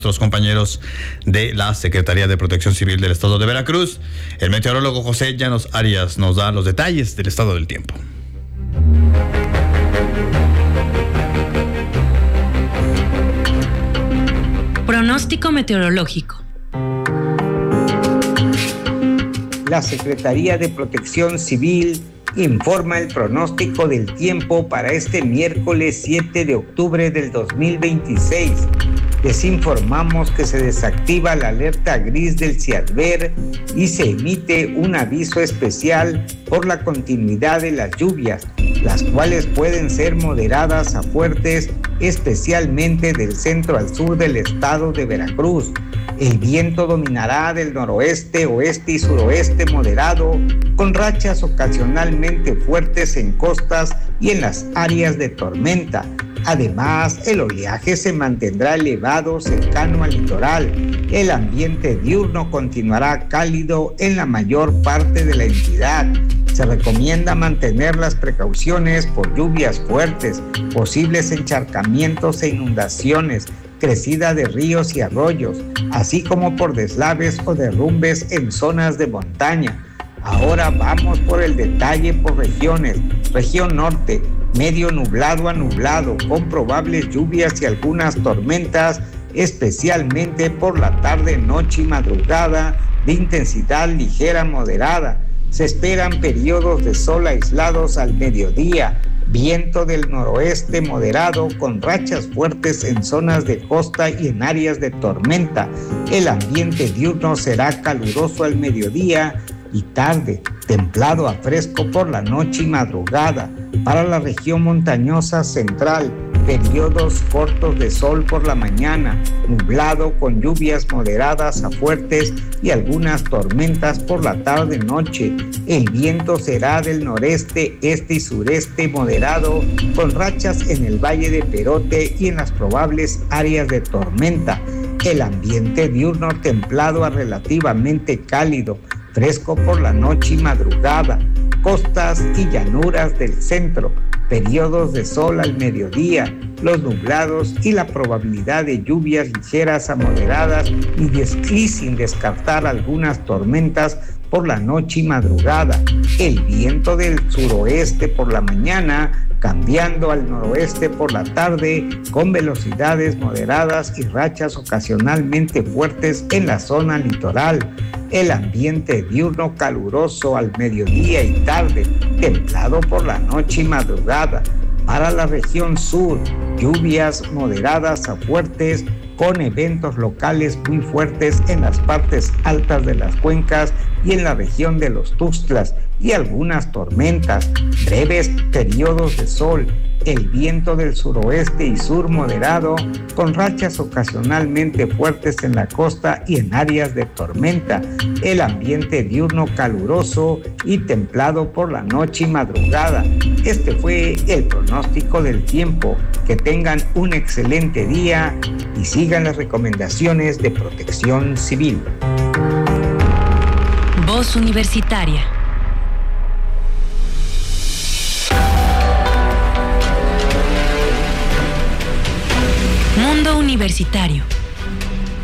Nuestros compañeros de la Secretaría de Protección Civil del Estado de Veracruz. El meteorólogo José Llanos Arias nos da los detalles del estado del tiempo. Pronóstico meteorológico. La Secretaría de Protección Civil informa el pronóstico del tiempo para este miércoles 7 de octubre del 2026. Les informamos que se desactiva la alerta gris del CIADVER y se emite un aviso especial por la continuidad de las lluvias, las cuales pueden ser moderadas a fuertes, especialmente del centro al sur del estado de Veracruz. El viento dominará del noroeste, oeste y suroeste moderado, con rachas ocasionalmente fuertes en costas y en las áreas de tormenta. Además, el oleaje se mantendrá elevado cercano al litoral. El ambiente diurno continuará cálido en la mayor parte de la entidad. Se recomienda mantener las precauciones por lluvias fuertes, posibles encharcamientos e inundaciones, crecida de ríos y arroyos, así como por deslaves o derrumbes en zonas de montaña. Ahora vamos por el detalle por regiones. Región norte, medio nublado a nublado, con probables lluvias y algunas tormentas, especialmente por la tarde, noche y madrugada, de intensidad ligera moderada. Se esperan periodos de sol aislados al mediodía, viento del noroeste moderado con rachas fuertes en zonas de costa y en áreas de tormenta. El ambiente diurno será caluroso al mediodía y tarde, templado a fresco por la noche y madrugada. Para la región montañosa central, periodos cortos de sol por la mañana, nublado con lluvias moderadas a fuertes y algunas tormentas por la tarde-noche. El viento será del noreste, este y sureste moderado, con rachas en el Valle de Perote y en las probables áreas de tormenta. El ambiente diurno templado a relativamente cálido, fresco por la noche y madrugada, costas y llanuras del centro, periodos de sol al mediodía, los nublados y la probabilidad de lluvias ligeras a moderadas y sin descartar algunas tormentas por la noche y madrugada. El viento del suroeste por la mañana, cambiando al noroeste por la tarde, con velocidades moderadas y rachas ocasionalmente fuertes en la zona litoral. El ambiente diurno caluroso al mediodía y tarde, templado por la noche y madrugada. Para la región sur, lluvias moderadas a fuertes, con eventos locales muy fuertes en las partes altas de las cuencas y en la región de los Tuxtlas, y algunas tormentas, breves periodos de sol. El viento del suroeste y sur moderado, con rachas ocasionalmente fuertes en la costa y en áreas de tormenta. El ambiente diurno caluroso y templado por la noche y madrugada. Este fue el pronóstico del tiempo. Que tengan un excelente día y sigan las recomendaciones de Protección Civil. Voz Universitaria. Mundo Universitario.